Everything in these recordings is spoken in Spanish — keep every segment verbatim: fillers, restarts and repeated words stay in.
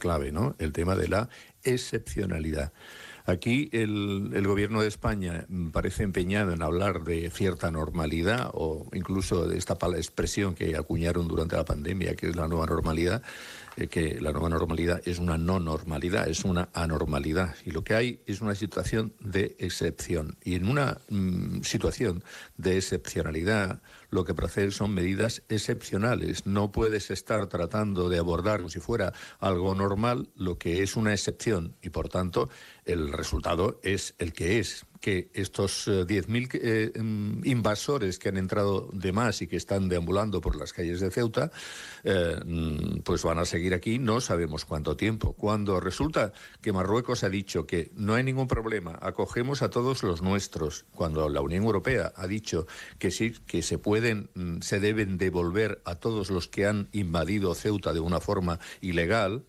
clave, ¿no? El tema de la excepcionalidad. Aquí el, el gobierno de España parece empeñado en hablar de cierta normalidad o incluso de esta expresión que acuñaron durante la pandemia, que es la nueva normalidad, eh, que la nueva normalidad es una no normalidad, es una anormalidad. Y lo que hay es una situación de excepción. Y en una mmm, situación de excepcionalidad, lo que procede son medidas excepcionales. No puedes estar tratando de abordar como si fuera algo normal lo que es una excepción y, por tanto, el resultado es el que es. Que estos eh, diez mil eh, invasores que han entrado de más y que están deambulando por las calles de Ceuta, eh, pues van a seguir aquí no sabemos cuánto tiempo. Cuando resulta que Marruecos ha dicho que no hay ningún problema, acogemos a todos los nuestros, cuando la Unión Europea ha dicho que sí, que se pueden, se deben devolver a todos los que han invadido Ceuta de una forma ilegal,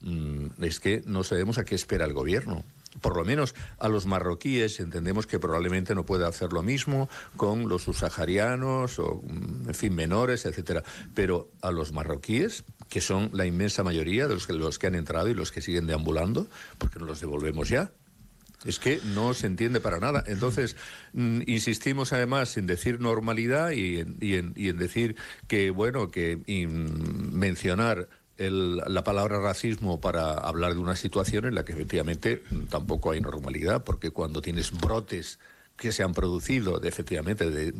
es que no sabemos a qué espera el gobierno. Por lo menos a los marroquíes entendemos que probablemente no pueda hacer lo mismo con los subsaharianos o, en fin, menores, etcétera. Pero a los marroquíes, que son la inmensa mayoría de los que, los que han entrado y los que siguen deambulando, ¿por qué no los devolvemos ya? Es que no se entiende para nada. Entonces, mm, insistimos además en decir normalidad y en, y en, y en decir que, bueno, que y, mm, mencionar El, la palabra racismo para hablar de una situación en la que efectivamente tampoco hay normalidad, porque cuando tienes brotes que se han producido de, efectivamente de,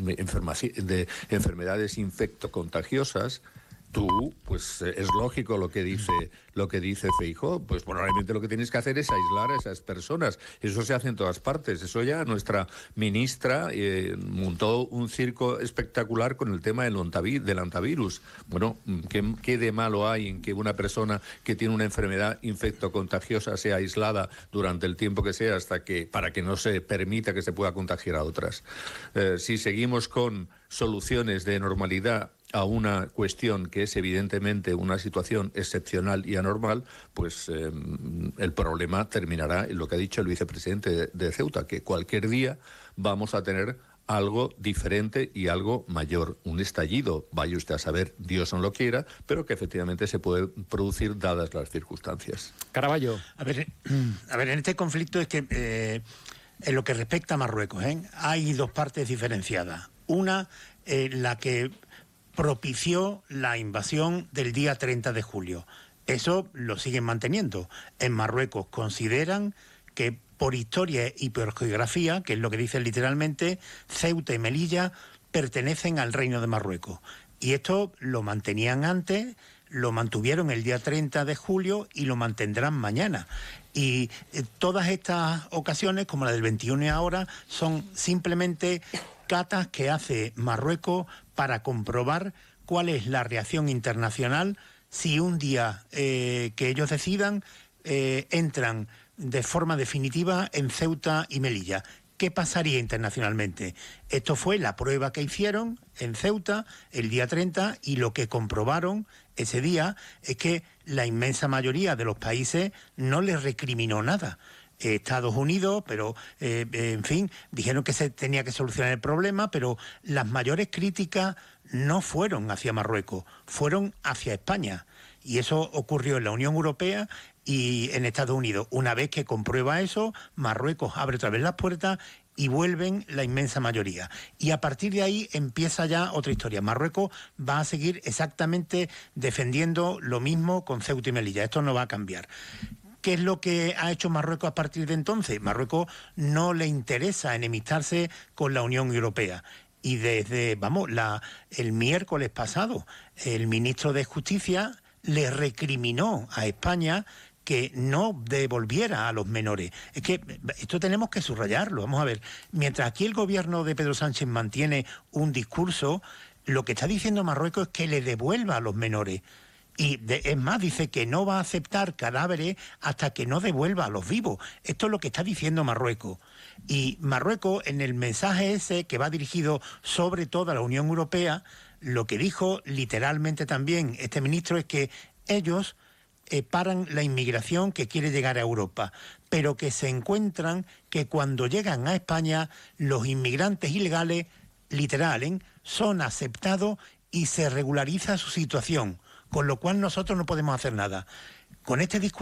de enfermedades infectocontagiosas, tú, pues es lógico lo que dice lo que dice Feijóo, pues probablemente lo que tienes que hacer es aislar a esas personas. Eso se hace en todas partes. Eso ya nuestra ministra eh, montó un circo espectacular con el tema del, ontavi- del antivirus. Bueno, ¿qué, ¿qué de malo hay en que una persona que tiene una enfermedad infectocontagiosa sea aislada durante el tiempo que sea hasta que para que no se permita que se pueda contagiar a otras? Eh, si seguimos con soluciones de normalidad a una cuestión que es evidentemente una situación excepcional y anormal, pues eh, el problema terminará en lo que ha dicho el vicepresidente de, de Ceuta, que cualquier día vamos a tener algo diferente y algo mayor, un estallido, vaya usted a saber, Dios no lo quiera, pero que efectivamente se puede producir dadas las circunstancias. Caraballo. A ver, a ver, en este conflicto es que eh, en lo que respecta a Marruecos, ¿eh? hay dos partes diferenciadas. Una, eh, la que propició la invasión del día treinta de julio. Eso lo siguen manteniendo. En Marruecos consideran que por historia y por geografía, que es lo que dicen literalmente, Ceuta y Melilla pertenecen al Reino de Marruecos. Y esto lo mantenían antes, lo mantuvieron el día treinta de julio y lo mantendrán mañana. Y eh, todas estas ocasiones, como la del veintiuno y ahora, son simplemente catas que hace Marruecos para comprobar cuál es la reacción internacional si un día eh, que ellos decidan eh, entran de forma definitiva en Ceuta y Melilla. ¿Qué pasaría internacionalmente? Esto fue la prueba que hicieron en Ceuta el día treinta y lo que comprobaron ese día es que la inmensa mayoría de los países no les recriminó nada. Estados Unidos, pero eh, en fin, dijeron que se tenía que solucionar el problema, pero las mayores críticas no fueron hacia Marruecos, fueron hacia España. Y eso ocurrió en la Unión Europea y en Estados Unidos. Una vez que comprueba eso, Marruecos abre otra vez las puertas y vuelven la inmensa mayoría. Y a partir de ahí empieza ya otra historia. Marruecos va a seguir exactamente defendiendo lo mismo con Ceuta y Melilla. Esto no va a cambiar. ¿Qué es lo que ha hecho Marruecos a partir de entonces? Marruecos no le interesa enemistarse con la Unión Europea. Y desde, vamos, la, el miércoles pasado, el ministro de Justicia le recriminó a España que no devolviera a los menores. Es que esto tenemos que subrayarlo. Vamos a ver, mientras aquí el gobierno de Pedro Sánchez mantiene un discurso, lo que está diciendo Marruecos es que le devuelva a los menores. Y de, es más, dice que no va a aceptar cadáveres hasta que no devuelva a los vivos. Esto es lo que está diciendo Marruecos. Y Marruecos, en el mensaje ese que va dirigido sobre todo a la Unión Europea, lo que dijo literalmente también este ministro es que ellos eh, paran la inmigración que quiere llegar a Europa, pero que se encuentran que cuando llegan a España los inmigrantes ilegales, literal, ¿eh? son aceptados y se regulariza su situación. Con lo cual nosotros no podemos hacer nada. Con este discurso